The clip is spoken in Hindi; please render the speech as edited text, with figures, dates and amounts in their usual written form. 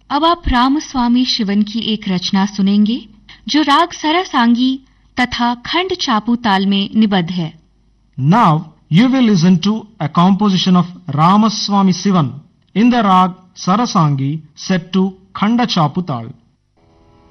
अब आप रामस्वामी शिवन की एक रचना सुनेंगे जो राग सरसांगी तथा खंड चापू ताल में निबद्ध है। Now you will listen to a composition of Ramaswamy Sivan in the rag Sarasangi set to Khanda Chaputal.